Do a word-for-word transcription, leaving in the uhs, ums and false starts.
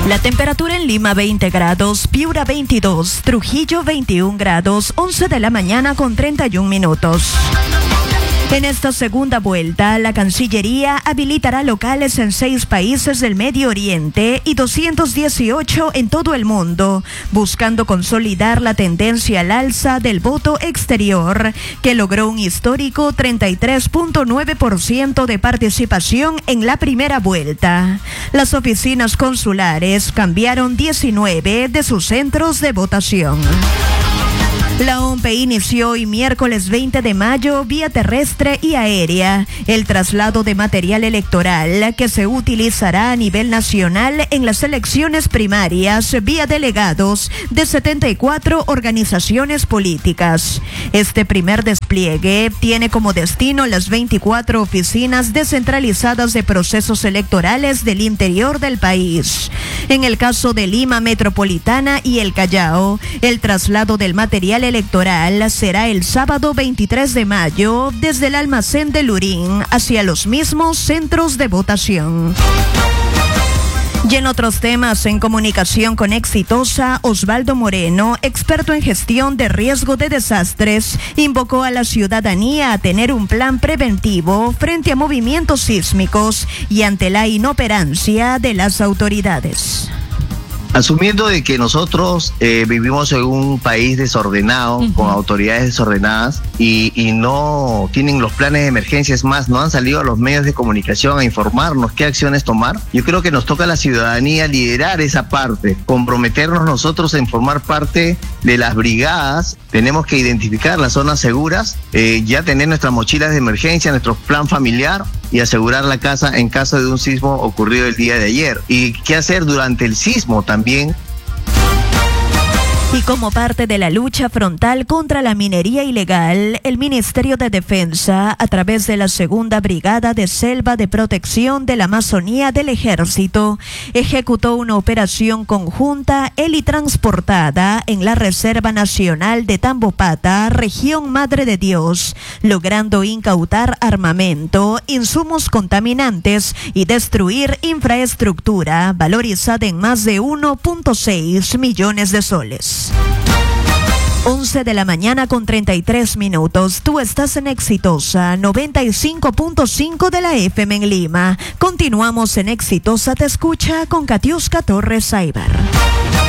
La temperatura en Lima veinte grados, Piura veintidós, Trujillo veintiún grados, once de la mañana con treinta y un minutos. En esta segunda vuelta, la Cancillería habilitará locales en seis países del Medio Oriente y doscientos dieciocho en todo el mundo, buscando consolidar la tendencia al alza del voto exterior, que logró un histórico treinta y tres punto nueve por ciento de participación en la primera vuelta. Las oficinas consulares cambiaron diecinueve de sus centros de votación. La O M P E inició hoy miércoles veinte de mayo vía terrestre y aérea el traslado de material electoral que se utilizará a nivel nacional en las elecciones primarias vía delegados de setenta y cuatro organizaciones políticas. Este primer despliegue tiene como destino las veinticuatro oficinas descentralizadas de procesos electorales del interior del país. En el caso de Lima Metropolitana y el Callao, el traslado del material electoral será el sábado veintitrés de mayo desde el almacén de Lurín hacia los mismos centros de votación. Y en otros temas, en comunicación con Exitosa, Osvaldo Moreno, experto en gestión de riesgo de desastres, invocó a la ciudadanía a tener un plan preventivo frente a movimientos sísmicos y ante la inoperancia de las autoridades. Asumiendo de que nosotros eh, vivimos en un país desordenado, uh-huh. con autoridades desordenadas y, y no tienen los planes de emergencia, es más, no han salido a los medios de comunicación a informarnos qué acciones tomar, yo creo que nos toca a la ciudadanía liderar esa parte, comprometernos nosotros en formar parte de las brigadas. Tenemos que identificar las zonas seguras, eh, ya tener nuestras mochilas de emergencia, nuestro plan familiar y asegurar la casa en caso de un sismo ocurrido el día de ayer. ¿Y qué hacer durante el sismo también? Y como parte de la lucha frontal contra la minería ilegal, el Ministerio de Defensa, a través de la Segunda Brigada de Selva de Protección de la Amazonía del Ejército, ejecutó una operación conjunta helitransportada en la Reserva Nacional de Tambopata, región Madre de Dios, logrando incautar armamento, insumos contaminantes y destruir infraestructura valorizada en más de uno punto seis millones de soles. once de la mañana con treinta y tres minutos. Tú estás en Exitosa, noventa y cinco punto cinco de la F M en Lima. Continuamos en Exitosa Te Escucha con Katiuska Torres Aybar.